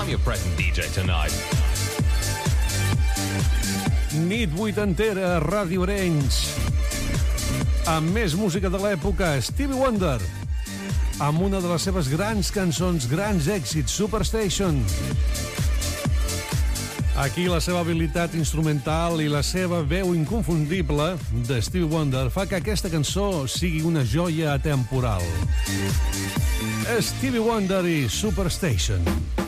your present DJ tonight. Nit vuitantera a Ràdio Arenys. Amb més música de l'època, Stevie Wonder, amb una de les seves grans cançons, grans èxits, Superstation. Aquí la seva habilitat instrumental i la seva veu inconfundible de Stevie Wonder fa que aquesta cançó sigui una joia atemporal. Stevie Wonder i Superstation.